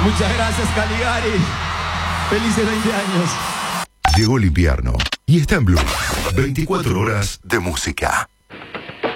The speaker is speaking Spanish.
Muchas gracias, Caligari. Felices 20 años. Llegó el invierno y está en Blue. 24 horas de música.